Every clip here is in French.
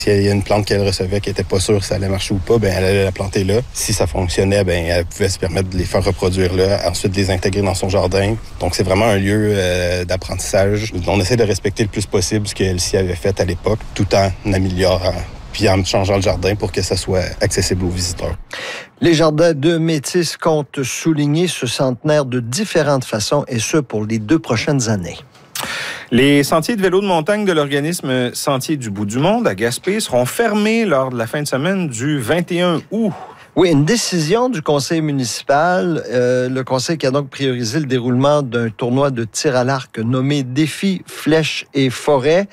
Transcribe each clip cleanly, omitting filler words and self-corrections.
S'il y a une plante qu'elle recevait qui n'était pas sûre si ça allait marcher ou pas, ben elle allait la planter là. Si ça fonctionnait, ben elle pouvait se permettre de les faire reproduire là, ensuite de les intégrer dans son jardin. Donc c'est vraiment un lieu d'apprentissage. On essaie de respecter le plus possible ce qu'elle-ci avait fait à l'époque, tout en améliorant puis en changeant le jardin pour que ça soit accessible aux visiteurs. Les jardins de Métis comptent souligner ce centenaire de différentes façons, et ce pour les 2 prochaines années. Les sentiers de vélo de montagne de l'organisme Sentiers du bout du monde à Gaspé seront fermés lors de la fin de semaine du 21 août. Oui, une décision du conseil municipal. Le conseil qui a donc priorisé le déroulement d'un tournoi de tir à l'arc nommé Défi Flèches et Forêts,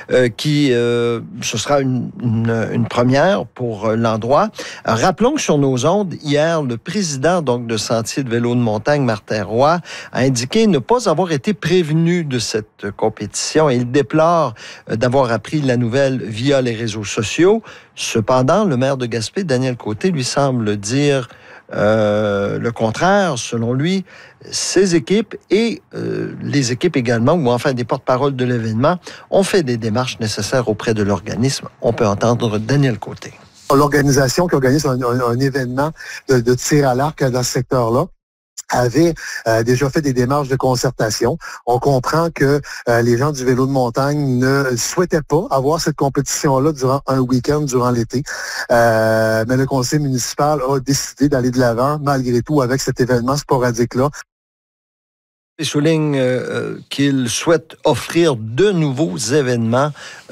ce sera une première pour l'endroit. Rappelons que sur nos ondes, hier, le président donc de Sentiers de vélo de montagne, Martin Roy, a indiqué ne pas avoir été prévenu de cette compétition et il déplore d'avoir appris la nouvelle via les réseaux sociaux. Cependant, le maire de Gaspé, Daniel Côté, lui semble dire le contraire. Selon lui, ses équipes et les équipes également, ou enfin des porte-paroles de l'événement, ont fait des démarches nécessaires auprès de l'organisme. On peut entendre Daniel Côté. L'organisation qui organise un événement de tir à l'arc dans ce secteur-là avait déjà fait des démarches de concertation. On comprend que les gens du vélo de montagne ne souhaitaient pas avoir cette compétition-là durant un week-end, durant l'été. Mais le conseil municipal a décidé d'aller de l'avant, malgré tout, avec cet événement sporadique-là. Il souligne qu'il souhaite offrir de nouveaux événements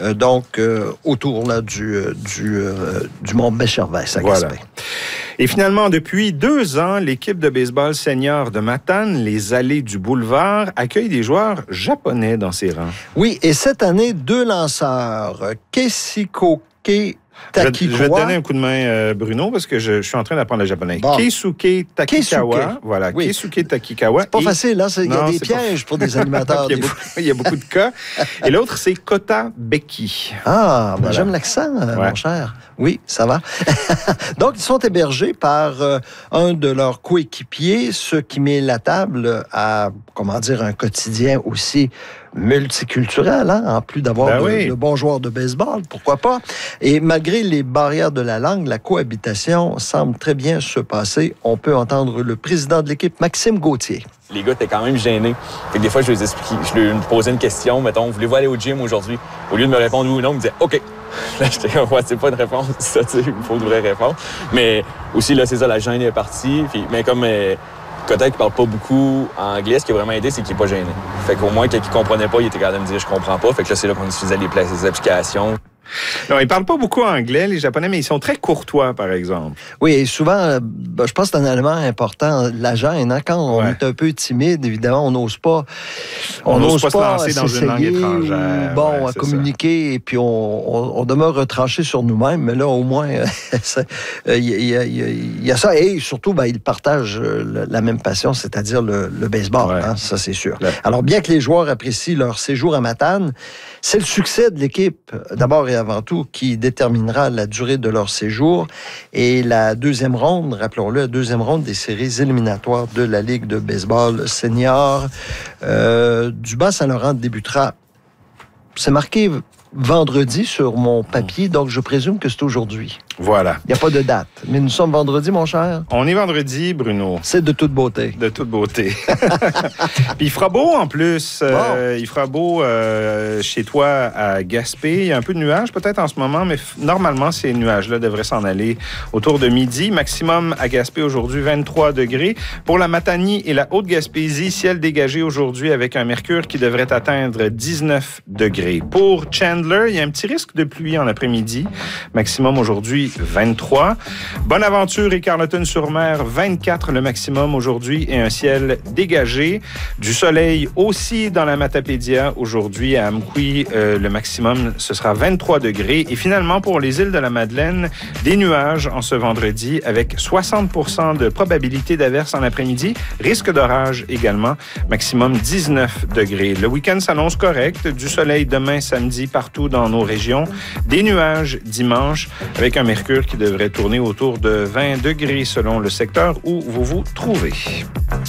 autour là, du mont Bechervaise à Gaspé. Voilà. Et finalement, depuis 2 ans, l'équipe de baseball senior de Matane, les Allées du Boulevard, accueille des joueurs japonais dans ses rangs. Oui, et cette année, 2 lanceurs, Keisuke Takikawa. Je vais te donner un coup de main, Bruno, parce que je suis en train d'apprendre le japonais. Bon. Keisuke Takikawa. Voilà, oui. Keisuke Takikawa. C'est pas facile, hein? Il y a des pièges pour des animateurs. Il y a beaucoup de cas. Et l'autre, c'est Kota Beki. Ah, voilà. J'aime l'accent, mon cher. Oui, ça va. Donc, ils sont hébergés par un de leurs coéquipiers, ce qui met la table à, un quotidien aussi multiculturel, hein, en plus d'avoir de bons joueurs de baseball, pourquoi pas. Et malgré les barrières de la langue, la cohabitation semble très bien se passer. On peut entendre le président de l'équipe, Maxime Gauthier. Les gars étaient quand même gênés. Fait que des fois, je leur posais une question, mettons, voulez-vous aller au gym aujourd'hui? Au lieu de me répondre oui ou non, ils me disaient OK. Là, j'étais comme, c'est pas une réponse, ça, tu sais, il faut une vraie réponse. Mais aussi, là, c'est ça, la gêne est partie. Puis, mais comme Kota qui parle pas beaucoup anglais, ce qui a vraiment aidé, c'est qu'il est pas gêné. Fait qu'au moins, quand il comprenait pas, il était capable de me dire je comprends pas. Fait que là, c'est là qu'on utilisait les applications. Non, ils parlent pas beaucoup anglais, les Japonais, mais ils sont très courtois, par exemple. Oui, et souvent, je pense que c'est un élément important, la gêne. Hein? Quand on est un peu timide, évidemment, on n'ose pas se lancer dans une langue étrangère. À communiquer, ça. Et puis on demeure retranché sur nous-mêmes, mais là, au moins, il y a ça. Et surtout, ils partagent la même passion, c'est-à-dire le baseball. Ouais. Hein? Ça, c'est sûr. Ouais. Alors, bien que les joueurs apprécient leur séjour à Matane, c'est le succès de l'équipe, d'abord et avant tout, qui déterminera la durée de leur séjour. Et la deuxième ronde, rappelons-le, la deuxième ronde des séries éliminatoires de la Ligue de baseball senior du Bas-Saint-Laurent débutera. C'est marqué vendredi sur mon papier, donc je présume que c'est aujourd'hui. Voilà. Il n'y a pas de date. Mais nous sommes vendredi, mon cher. On est vendredi, Bruno. C'est de toute beauté. De toute beauté. Puis il fera beau en plus. Il fera beau chez toi à Gaspé. Il y a un peu de nuages peut-être en ce moment, mais normalement, ces nuages-là devraient s'en aller autour de midi. Maximum à Gaspé aujourd'hui, 23 degrés. Pour la Matanie et la Haute-Gaspésie, ciel dégagé aujourd'hui avec un mercure qui devrait atteindre 19 degrés. Pour Chandler, il y a un petit risque de pluie en après-midi. Maximum aujourd'hui, 23. Bonaventure et Carleton-sur-Mer, 24 le maximum aujourd'hui et un ciel dégagé. Du soleil aussi dans la Matapédia aujourd'hui à Amqui, le maximum ce sera 23 degrés. Et finalement pour les îles de la Madeleine, des nuages en ce vendredi avec 60% de probabilité d'averse en après-midi. Risque d'orage également, maximum 19 degrés. Le week-end s'annonce correct. Du soleil demain samedi partout dans nos régions. Des nuages dimanche avec un mercure qui devrait tourner autour de 20 degrés selon le secteur où vous vous trouvez.